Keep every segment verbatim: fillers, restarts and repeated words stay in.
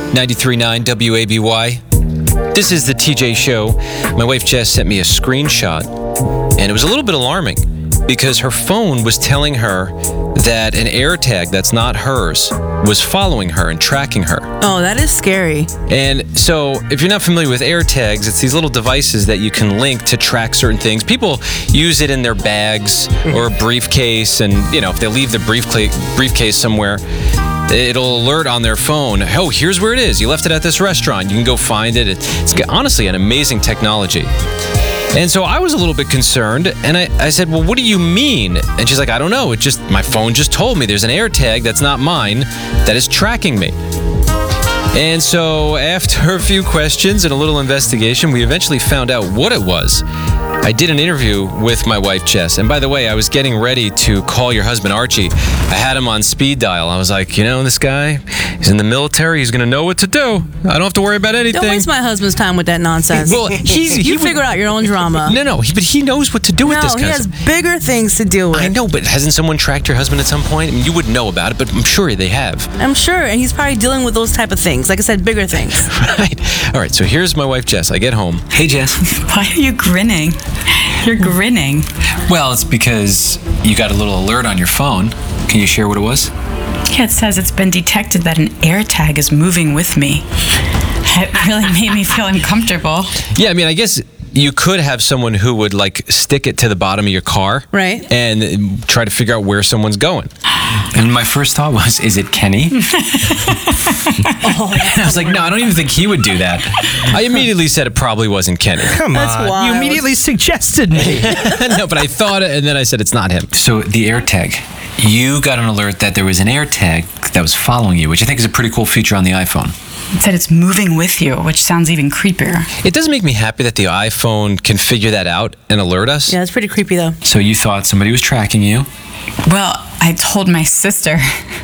ninety-three point nine W A B Y. This is the T J Show. My wife Jess sent me a screenshot, and it was a little bit alarming because her phone was telling her that an AirTag that's not hers was following her and tracking her. Oh, that is scary. And so, if you're not familiar with AirTags, it's these little devices that you can link to track certain things. People use it in their bags or a briefcase, and, you know, if they leave the briefcase briefcase somewhere, it'll alert on their phone, oh, here's where it is. You left it at this restaurant. You can go find it. It's honestly an amazing technology. And so I was a little bit concerned, and I, I said, well, what do you mean? And she's like, I don't know. It just, my phone just told me there's an AirTag that's not mine that is tracking me. And so after a few questions and a little investigation, we eventually found out what it was. I did an interview with my wife, Jess. And by the way, I was getting ready to call your husband, Archie. I had him on speed dial. I was like, you know, this guy, he's in the military. He's going to know what to do. I don't have to worry about anything. Don't waste my husband's time with that nonsense. Well, he's, he you would, figure out your own drama. No, no, he, but he knows what to do no, with this kind he of has stuff. bigger things to do with. I know, but hasn't someone tracked your husband at some point? I mean, you wouldn't know about it, but I'm sure they have. I'm sure, and he's probably dealing with those type of things. Like I said, bigger things. Right. All right, so here's my wife, Jess. I get home. Hey, Jess. Why are you grinning? You're grinning. Well, it's because you got a little alert on your phone. Can you share what it was? Yeah, it says it's been detected that an AirTag is moving with me. It really made me feel uncomfortable. Yeah, I mean, I guess you could have someone who would, like, stick it to the bottom of your car. Right. And try to figure out where someone's going. And my first thought was, is it Kenny? Oh, I was like, no, I don't even think he would do that. I immediately said it probably wasn't Kenny. Come That's on. wild. You immediately suggested me. No, but I thought it, and then I said it's not him. So the AirTag, you got an alert that there was an AirTag that was following you, which I think is a pretty cool feature on the iPhone. It said it's moving with you, which sounds even creepier. It does make me happy that the iPhone can figure that out and alert us. Yeah, it's pretty creepy, though. So you thought somebody was tracking you? Well, I told my sister,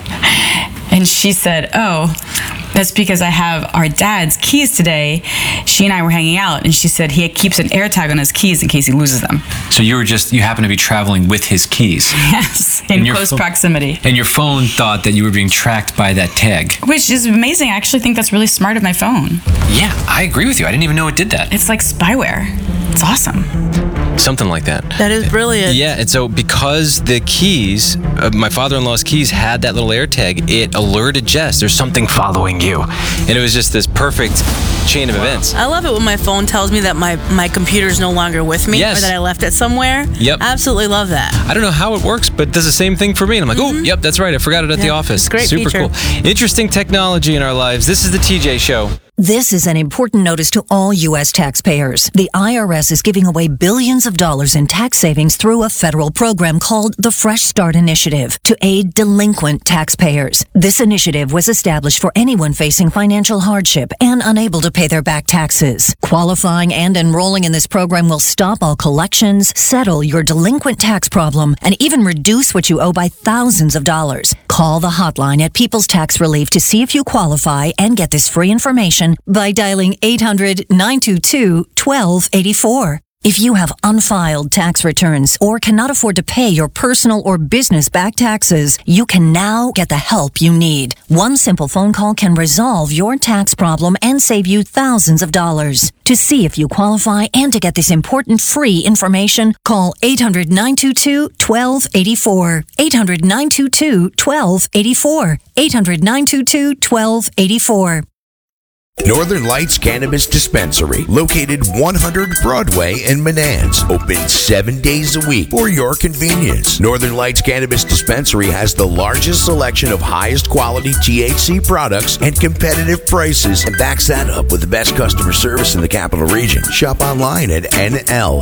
and she said, oh, that's because I have our dad's keys today. She and I were hanging out, and she said he keeps an AirTag on his keys in case he loses them. So you were just, you happened to be traveling with his keys. Yes, in And your close pho- proximity. And your phone thought that you were being tracked by that tag. Which is amazing. I actually think that's really smart of my phone. Yeah, I agree with you. I didn't even know it did that. It's like spyware. It's awesome. Something like that. That is brilliant. Yeah, and so because the keys, uh, my father-in-law's keys had that little AirTag, it alerted Jess, there's something following you. And it was just this perfect chain of events. I love it when my phone tells me that my, my computer is no longer with me Yes. or that I left it somewhere. Yep. Absolutely love that. I don't know how it works, but it does the same thing for me. And I'm like, oh, yep, that's right. I forgot it at the Yeah, office. it's a great Super feature. cool. Interesting technology in our lives. This is the T J Show. This is an important notice to all U S taxpayers. The I R S is giving away billions of dollars in tax savings through a federal program called the Fresh Start Initiative to aid delinquent taxpayers. This initiative was established for anyone facing financial hardship and unable to pay their back taxes. Qualifying and enrolling in this program will stop all collections, settle your delinquent tax problem, and even reduce what you owe by thousands of dollars. Call the hotline at People's Tax Relief to see if you qualify and get this free information by dialing eight hundred, nine two two, one two eight four. If you have unfiled tax returns or cannot afford to pay your personal or business back taxes, you can now get the help you need. One simple phone call can resolve your tax problem and save you thousands of dollars. To see if you qualify and to get this important free information, call eight hundred, nine two two, one two eight four. eight hundred, nine two two, one two eight four. eight hundred, nine two two, one two eight four. Northern Lights Cannabis Dispensary, located one hundred Broadway in Menands, open seven days a week for your convenience. Northern Lights Cannabis Dispensary has the largest selection of highest quality T H C products and competitive prices, and backs that up with the best customer service in the capital region. Shop online at N L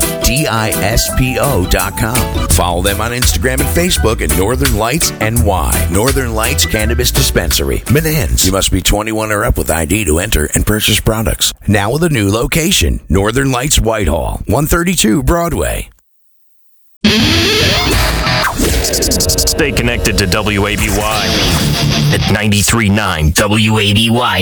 dispo dot com. Follow them on Instagram and Facebook at Northern Lights N Y. Northern Lights Cannabis Dispensary, Menands. You must be twenty-one or up with I D to enter and purchase products. Now with a new location, Northern Lights Whitehall, one thirty-two Broadway. Stay connected to W A B Y at ninety-three point nine W A B Y.